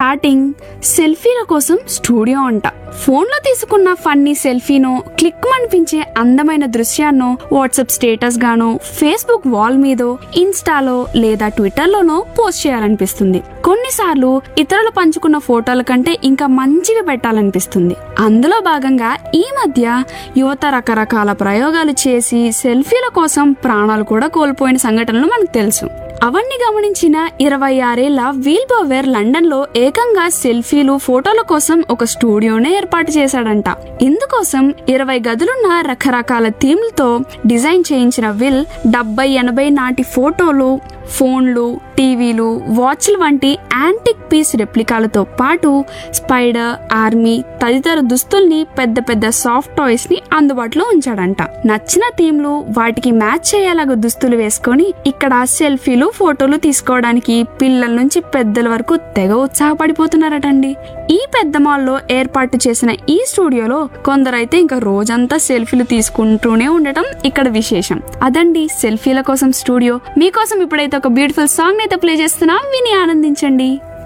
Starting సెల్ఫీల కోసం studio అంట. ఫోన్లో తీసుకున్న ఫన్నీ సెల్ఫీనో, క్లిక్ అనిపించే అందమైన దృశ్యాన్నో వాట్సాప్ స్టేటస్ గానో, ఫేస్బుక్ వాల్ మీదో, ఇన్స్టాలో లేదా ట్విట్టర్లోనో పోస్ట్ చేయాలనిపిస్తుంది. కొన్నిసార్లు ఇతరులు పంచుకున్న ఫోటోల కంటే ఇంకా మంచిగా పెట్టాలనిపిస్తుంది. అందులో భాగంగా ఈ మధ్య యువత రకరకాల ప్రయోగాలు చేసి సెల్ఫీల కోసం ప్రాణాలు కూడా కోల్పోయిన సంఘటనలు మనకు తెలుసు. అవన్నీ గమనించిన 26 ఏళ్ల విల్ బౌవెర్ లండన్ లో ఏకంగా సెల్ఫీలు, ఫోటోల కోసం ఒక స్టూడియోనే ఏర్పాటు చేశాడంట. ఇందుకోసం 20 గదులున్న రకరకాల థీమ్లతో డిజైన్ చేయించిన విల్ 70-80 నాటి ఫోటోలు, ఫోన్లు, టీవీలు, వాచ్లు వంటి యాంటిక్ పీస్ రెప్లికాలతో పాటు స్పైడర్, ఆర్మీ తదితర దుస్తుల్ని, పెద్ద పెద్ద సాఫ్ట్ టాయ్స్ ని అందుబాటులో ఉంచాడంట. నచ్చిన థీమ్లు, వాటికి మ్యాచ్ అయ్యేలాగా దుస్తులు వేసుకొని ఇక్కడ సెల్ఫీలు, ఫోటోలు తీసుకోవడానికి పిల్లల నుంచి పెద్దల వరకు తెగ ఉత్సాహపడిపోతున్నారటండి. ఈ పెద్ద మాల్లో ఏర్పాటు చేసిన ఈ స్టూడియోలో కొందరైతే ఇంకా రోజంతా సెల్ఫీలు తీసుకుంటూనే ఉండటం ఇక్కడ విశేషం. అదండి సెల్ఫీల కోసం స్టూడియో. మీకోసం ఇప్పుడైతే ఒక బ్యూటిఫుల్ సాంగ్ అయితే ప్లే చేస్తున్నా, విని ఆనందించండి.